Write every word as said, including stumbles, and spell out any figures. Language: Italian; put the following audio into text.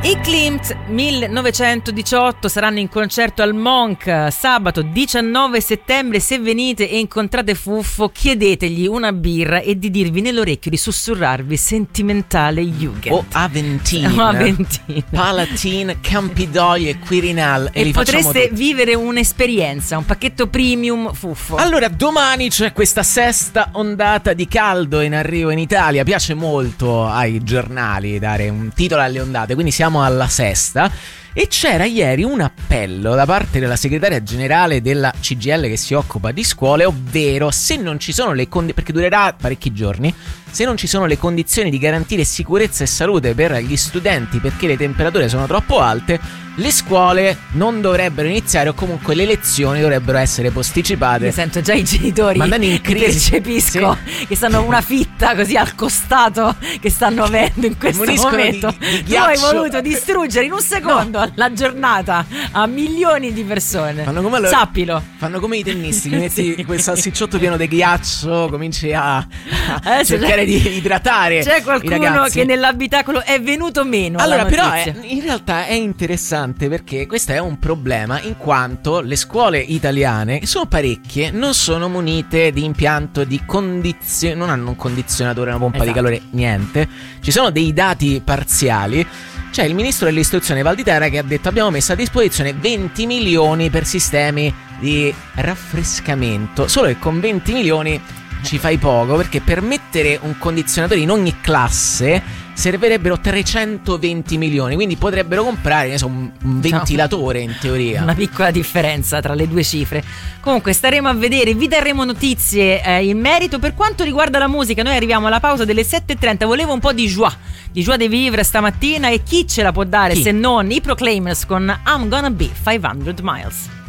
I Klimt millenovecentodiciotto saranno in concerto al Monk sabato diciannove settembre. Se venite e incontrate Fuffo, chiedetegli una birra e di dirvi nell'orecchio di sussurrarvi sentimentale Jugend o Aventin, o Aventin. Palatin, Campidoglio e Quirinal e, e li potreste vivere un'esperienza, un pacchetto premium Fuffo. Allora, domani c'è questa sesta ondata di caldo in arrivo in Italia. Piace molto ai giornali dare un titolo alle ondate, quindi siamo alla sesta. E c'era ieri un appello da parte della segretaria generale della C G I L che si occupa di scuole, ovvero se non ci sono le condizioni, perché durerà parecchi giorni, se non ci sono le condizioni di garantire sicurezza e salute per gli studenti perché le temperature sono troppo alte, le scuole non dovrebbero iniziare o comunque le lezioni dovrebbero essere posticipate. Mi sento già i genitori in crisi. Percepisco sì. Che stanno una fitta così al costato che stanno avendo in questo Muniscono momento. Di, di tu hai voluto distruggere in un secondo no. la giornata a milioni di persone. Fanno come lo, Sappilo. Fanno come i tennisti, ti metti quel salsicciotto pieno di ghiaccio, cominci a, a cercare di idratare. C'è qualcuno che nell'abitacolo è venuto meno. Allora, però è, in realtà è interessante perché questo è un problema in quanto le scuole italiane, che sono parecchie, non sono munite di impianto di condizione, non hanno un condizionatore, una pompa esatto. di calore, niente. Ci sono dei dati parziali. C'è il ministro dell'istruzione Valditara che ha detto abbiamo messo a disposizione venti milioni per sistemi di raffrescamento, solo che con venti milioni ci fai poco, perché per mettere un condizionatore in ogni classe servirebbero trecentoventi milioni, quindi potrebbero comprare ne so, un, un ventilatore in teoria. Una piccola differenza tra le due cifre. Comunque staremo a vedere, vi daremo notizie eh, in merito. Per quanto riguarda la musica, noi arriviamo alla pausa delle sette e trenta. Volevo un po' di joie, di joie de vivre stamattina, e chi ce la può dare chi? Se non i Proclaimers con I'm Gonna Be cinquecento Miles.